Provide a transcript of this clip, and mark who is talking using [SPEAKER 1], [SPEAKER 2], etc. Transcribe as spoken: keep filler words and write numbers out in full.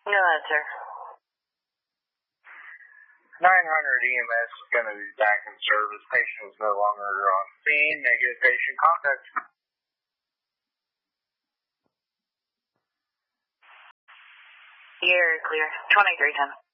[SPEAKER 1] No answer.
[SPEAKER 2] nine hundred E M S is going to be back in service. Patient is no longer on scene. Negative patient contact.
[SPEAKER 1] You're clear. twenty-three ten.